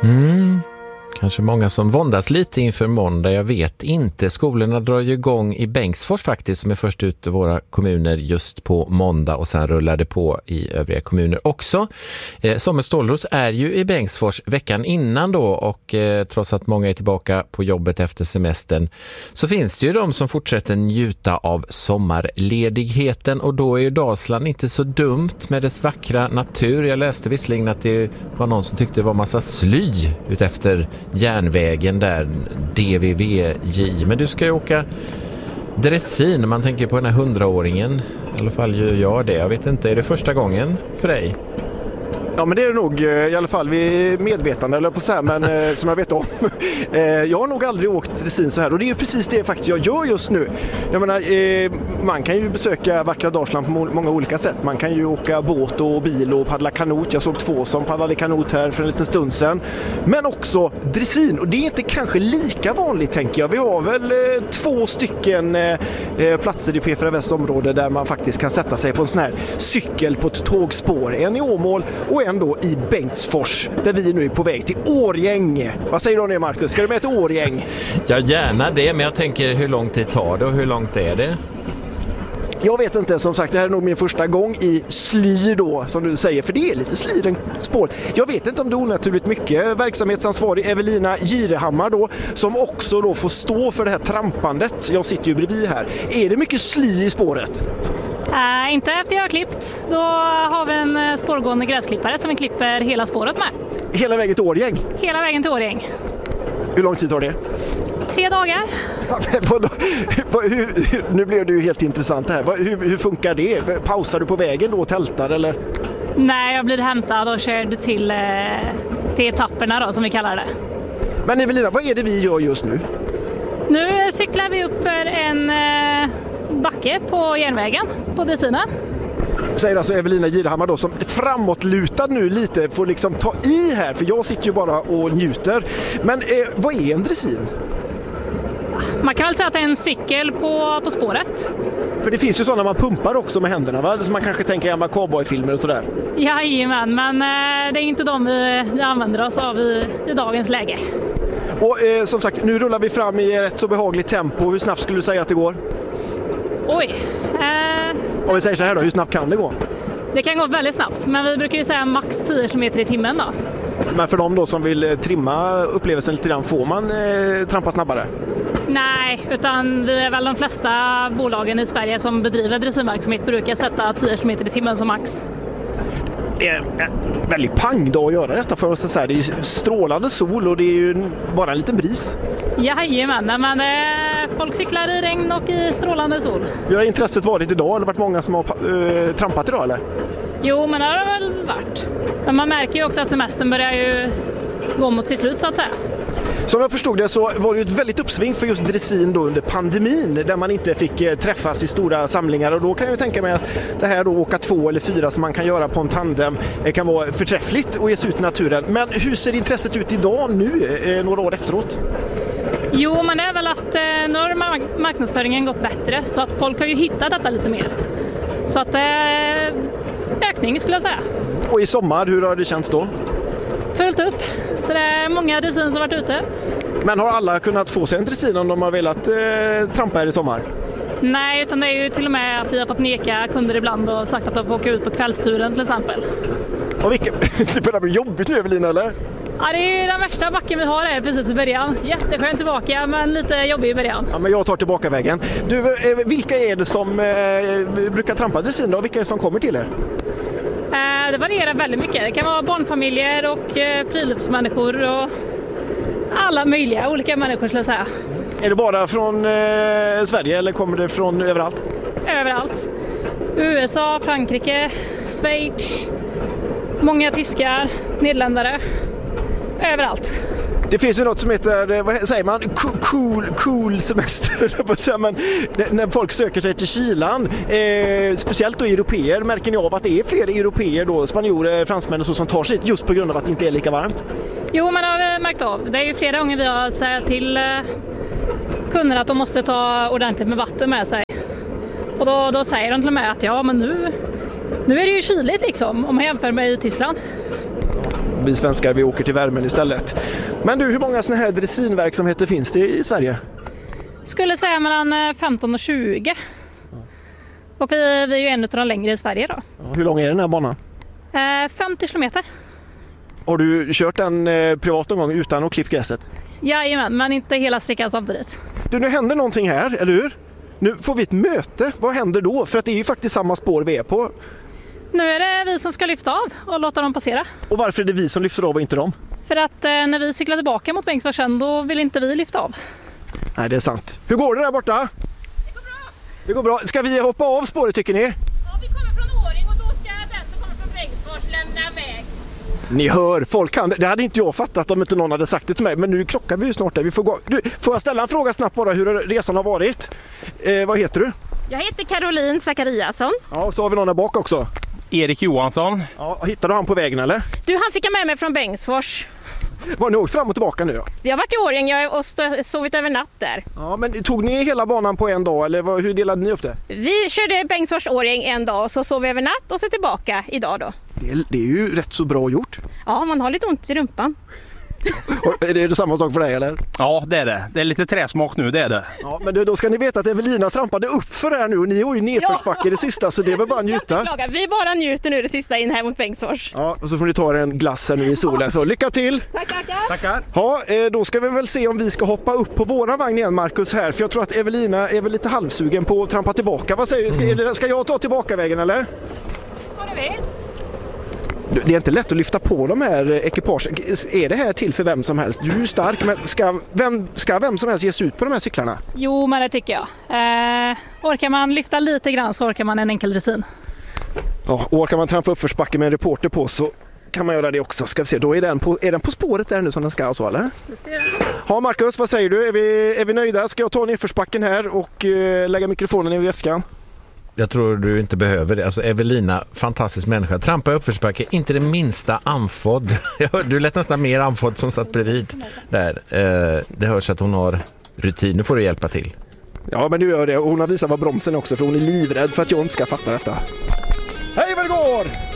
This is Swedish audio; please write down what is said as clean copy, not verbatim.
Kanske många som våndas lite inför måndag, jag vet inte. Skolorna drar ju igång i Bengtsfors faktiskt, som är först ut i våra kommuner just på måndag, och sen rullar det på i övriga kommuner också. Sommar Stålros är ju i Bengtsfors veckan innan då, och trots att många är tillbaka på jobbet efter semestern så finns det ju de som fortsätter njuta av sommarledigheten, och då är ju Dalsland inte så dumt med dess vackra natur. Jag läste visserligen att det var någon som tyckte det var massa sly utefter järnvägen där, DVVJ. Men du ska ju åka dressin. Man tänker på den här 100-åringen. I alla fall gör jag det. Jag vet inte, är det första gången för dig? Ja, men det är det nog i alla fall. Vi är medvetande, eller på så här, men som jag vet om. Jag har nog aldrig åkt dressin så här, och det är ju precis det faktiskt jag gör just nu. Jag menar, man kan ju besöka vackra Dalsland på många olika sätt. Man kan ju åka båt och bil och paddla kanot. Jag såg 2 som paddlade kanot här för en liten stund sedan. Men också dressin, och det är inte kanske lika vanligt, tänker jag. Vi har väl 2 stycken platser i P4 Västs område där man faktiskt kan sätta sig på en sån här cykel på ett tågspår. En i Åmål och en då i Bengtsfors, där vi nu är på väg till Årgäng. Vad säger du om det, Marcus? Ska du med till Årgäng? Ja, gärna det, men jag tänker hur lång tid tar det och hur långt är det? Jag vet inte, som sagt, det här är nog min första gång i sly då, som du säger, för det är lite sly spår. Jag vet inte om det är onaturligt mycket. Verksamhetsansvarig Evelina Girehammar då, som också då får stå för det här trampandet. Jag sitter ju bredvid här. Är det mycket sly i spåret? Inte efter jag har klippt. Då har vi en spårgående gräsklippare som vi klipper hela spåret med. Hela vägen till Årgäng? Hela vägen till Årgäng. Hur lång tid tar det? 3 dagar. Nu blev det ju helt intressant här. Hur funkar det? Pausar du på vägen då och tältar, eller? Nej, jag blir hämtad och körd till etapperna då, som vi kallar det. Men Evelina, vad är det vi gör just nu? Nu cyklar vi upp för en backe på järnvägen på dressinen. Säger alltså Evelina Girehammar då, som framåtlutad nu lite får liksom ta i här, för jag sitter ju bara och njuter. Men vad är en dressin? Man kan väl säga att det är en cykel på spåret. För det finns ju sådana man pumpar också med händerna, va? Som man kanske tänker gamla cowboyfilmer och sådär. Jajamän, men det är inte de vi använder oss av i dagens läge. Och som sagt, nu rullar vi fram i rätt så behagligt tempo. Hur snabbt skulle du säga att det går? Oj. Om vi säger så här då, hur snabbt kan det gå? Det kan gå väldigt snabbt, men vi brukar ju säga max 10 km i timmen då. Men för de då som vill trimma upplevelsen lite grann, får man trampa snabbare? Nej, utan vi är väl de flesta bolagen i Sverige som bedriver dressinverksamhet brukar sätta 10 km i timmen som max. Det är en väldigt pangdag att göra detta för oss. Det är strålande sol och det är ju bara en liten bris. Jajamän, men folk cyklar i regn och i strålande sol. Hur har intresset varit idag? Har det varit många som har trampat idag, eller? Jo, men det har det väl varit. Men man märker ju också att semestern börjar ju gå mot sitt slut, så att säga. Som jag förstod det så var det ett väldigt uppsving för just dressin då under pandemin, där man inte fick träffas i stora samlingar, och då kan jag tänka mig att det här då, åka 2 eller 4 som man kan göra på en tandem, kan vara förträffligt och ge sig ut i naturen. Men hur ser intresset ut idag nu, några år efteråt? Jo, men det är väl att nu har marknadsföringen gått bättre, så att folk har ju hittat detta lite mer. Så att ökning skulle jag säga. Och i sommar, hur har det känts då? Fullt upp, så det är många dressin som varit ute. Men har alla kunnat få sig en dressin om de har velat trampa här i sommar? Nej, utan det är ju till och med att vi har fått neka kunder ibland och sagt att de får åka ut på kvällsturen till exempel. Och det börjar bli jobbigt nu, Evelina, eller? Ja, det är den värsta backen vi har här precis i början. Jätteskönt tillbaka, men lite jobbig i början. Ja, men jag tar tillbaka vägen. Du, vilka är det som brukar trampa dressin då? Vilka är det som kommer till er? Det varierar väldigt mycket. Det kan vara barnfamiljer och friluftsmänniskor och alla möjliga olika människor, skulle jag säga. Är det bara från Sverige eller kommer det från överallt? Överallt. USA, Frankrike, Schweiz, många tyskar, nederländare. Överallt. Det finns ju något som heter, vad säger man, cool semester. Men när folk söker sig till kylan, speciellt då europeer, märker ni av att det är fler europeer då, spanjorer, fransmän och så, som tar sig just på grund av att det inte är lika varmt? Jo, men det har vi märkt av. Det är ju flera gånger vi har sagt till kunder att de måste ta ordentligt med vatten med sig. Och då säger de till och med att ja, men nu är det ju kyligt liksom, om man jämför med i Tyskland. vi svenskar, vi åker till värmen istället. Men du, hur många såna här dressinverksamheter finns det i Sverige? Skulle säga mellan 15 och 20. Och vi är ju en av de längre i Sverige då. Hur lång är den här banan? 50 kilometer. Har du kört den privat någon gång utan att klippa gräset? Jajamän, men inte hela sträckan samtidigt. Du, nu händer någonting här, eller hur? Nu får vi ett möte. Vad händer då? För att det är ju faktiskt samma spår vi är på. Nu är det vi som ska lyfta av och låta dem passera. Och varför är det vi som lyfter av och inte dem? För att när vi cyklar tillbaka mot Bengtsfors sen, då vill inte vi lyfta av. Nej, det är sant. Hur går det där borta? Det går bra. Det går bra. Ska vi hoppa av spåret, tycker ni? Ja, vi kommer från Åring och då ska den som kommer från Bengtsfors lämna väg. Ni hör, folk kan. Det hade inte jag fattat om inte någon hade sagt det till mig. Men nu krockar vi ju snart där. Vi får gå. Du, får jag ställa en fråga snabbt bara hur resan har varit? Vad heter du? Jag heter Caroline Zachariasson. Ja, och så har vi någon där bak också. Erik Johansson. Ja, hittade du han på vägen eller? Du, han fick jag med mig från Bengtsfors. Var ni åkt fram och tillbaka nu då? Vi har varit i Åring och sovit över natt där. Ja, men tog ni hela banan på en dag eller hur delade ni upp det? Vi körde Bengtsfors Åring en dag och så sov vi över natt och så tillbaka idag då. Det är ju rätt så bra gjort. Ja, man har lite ont i rumpan. Är det samma sak för dig eller? Ja, det är det. Det är lite träsmak nu, det är det. Ja, men då ska ni veta att Evelina trampade upp för det här nu och ni har ju nedförsbacke det sista så det är väl bara att njuta. Vi bara njuter nu det sista in här mot Bengtsfors. Ja, och så får ni ta en glass här nu i solen så lycka till! Tackar! Ja, då ska vi väl se om vi ska hoppa upp på våran vagn igen Marcus här för jag tror att Evelina är väl lite halvsugen på att trampa tillbaka. Vad säger du? Ska jag ta tillbaka vägen eller? Vad du vill. Det är inte lätt att lyfta på de här ekipagen. Är det här till för vem som helst? Du är ju stark, men ska vem som helst ge sig ut på de här cyklarna? Jo, men det tycker jag. Orkar man lyfta lite grann så orkar man en enkel dressin. Ja, och orkar man trampa uppförsbacke med en reporter på så kan man göra det också. Ska vi se, då är den på spåret där nu som den ska så eller? Det ska jag. Ja, Marcus, vad säger du? Är vi nöjda? Ska jag ta nedförsbacken här och lägga mikrofonen i väskan? Jag tror du inte behöver det. Alltså Evelina, fantastisk människa. Trampa i uppförsbacke, inte det minsta andfådd. Du lät nästan mer andfådd som satt bredvid där. Det hörs att hon har rutin. Nu får du hjälpa till. Ja, men du gör det. Och hon har visat vad bromsen också för hon är livrädd för att jag inte ska fatta detta. Hej vad det går!